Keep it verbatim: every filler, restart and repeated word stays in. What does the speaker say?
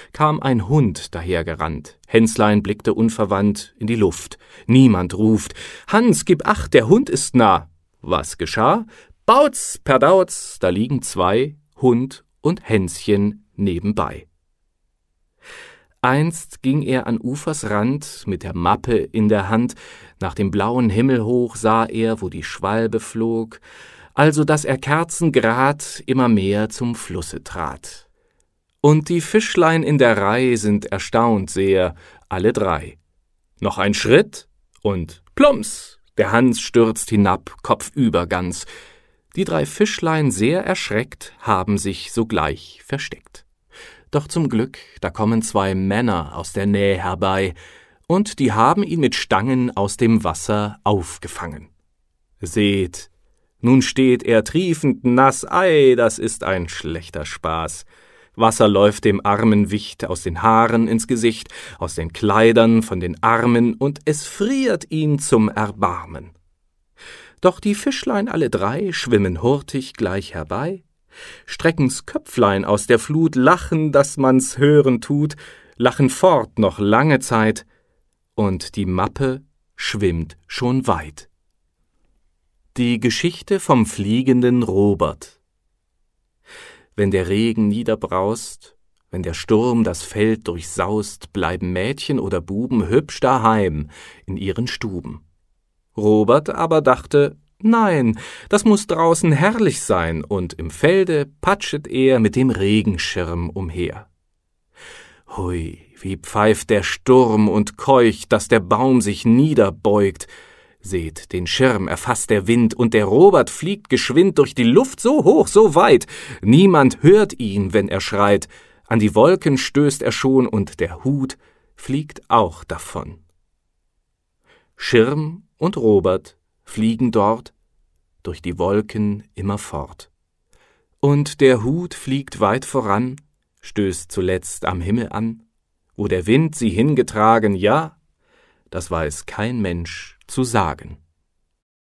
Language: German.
kam ein Hund dahergerannt. Hännslein blickte unverwandt in die Luft. Niemand ruft: »Hans, gib acht, der Hund ist nah!« Was geschah? Bauz, perdauz, da liegen zwei, Hund und Hänschen nebenbei. Einst ging er an Ufers Rand mit der Mappe in der Hand, nach dem blauen Himmel hoch sah er, wo die Schwalbe flog, also daß er kerzengrad immer mehr zum Flusse trat. Und die Fischlein in der Reih sind erstaunt sehr, alle drei. Noch ein Schritt und plumps, der Hans stürzt hinab, kopfüber ganz. Die drei Fischlein sehr erschreckt, haben sich sogleich versteckt. Doch zum Glück, da kommen zwei Männer aus der Nähe herbei, und die haben ihn mit Stangen aus dem Wasser aufgefangen. Seht, nun steht er triefend nass, ei, das ist ein schlechter Spaß. Wasser läuft dem armen Wicht aus den Haaren ins Gesicht, aus den Kleidern, von den Armen, und es friert ihn zum Erbarmen. Doch die Fischlein alle drei schwimmen hurtig gleich herbei, strecken's Köpflein aus der Flut, lachen, dass man's hören tut, lachen fort noch lange Zeit, und die Mappe schwimmt schon weit. Die Geschichte vom fliegenden Robert. Wenn der Regen niederbraust, wenn der Sturm das Feld durchsaust, bleiben Mädchen oder Buben hübsch daheim in ihren Stuben. Robert aber dachte, nein, das muß draußen herrlich sein, und im Felde patschet er mit dem Regenschirm umher. Hui, wie pfeift der Sturm und keucht, dass der Baum sich niederbeugt. Seht, den Schirm erfasst der Wind, und der Robert fliegt geschwind durch die Luft so hoch, so weit. Niemand hört ihn, wenn er schreit. An die Wolken stößt er schon, und der Hut fliegt auch davon. Schirm und Robert fliegen dort durch die Wolken immerfort. Und der Hut fliegt weit voran, stößt zuletzt am Himmel an, wo der Wind sie hingetragen, ja, das weiß kein Mensch zu sagen.